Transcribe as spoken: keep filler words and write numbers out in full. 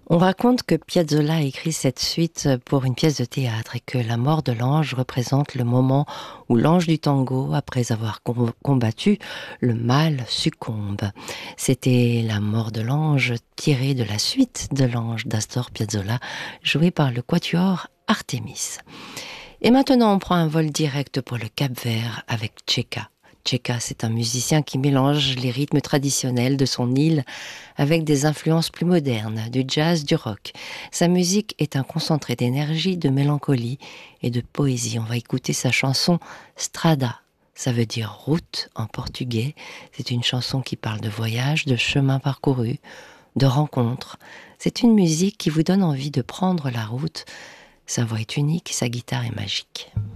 On raconte que Piazzolla a écrit cette suite pour une pièce de théâtre et que la mort de l'ange représente le moment où l'ange du tango, après avoir com- combattu, le mal succombe. C'était la mort de l'ange tirée de la suite de l'ange d'Astor Piazzolla, jouée par le quatuor Artemis. Et maintenant, on prend un vol direct pour le Cap-Vert avec Tcheka. Tcheka, c'est un musicien qui mélange les rythmes traditionnels de son île avec des influences plus modernes, du jazz, du rock. Sa musique est un concentré d'énergie, de mélancolie et de poésie. On va écouter sa chanson Strada. Ça veut dire route en portugais. C'est une chanson qui parle de voyage, de chemin parcouru, de rencontres. C'est une musique qui vous donne envie de prendre la route. Sa voix est unique, sa guitare est magique.